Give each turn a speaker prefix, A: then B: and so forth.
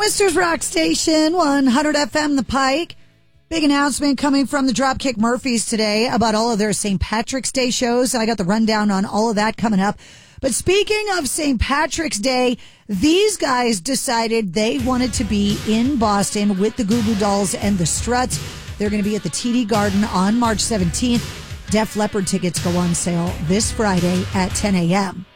A: Worcester's Rock Station, 100 FM The Pike. Big announcement coming from the Dropkick Murphys today about all of their St. Patrick's Day shows. I got the rundown on all of that coming up. But speaking of St. Patrick's Day, these guys decided they wanted to be in Boston with the Goo Goo Dolls and the Struts. They're going to be at the TD Garden on March 17th. Def Leppard tickets go on sale this Friday at 10 a.m.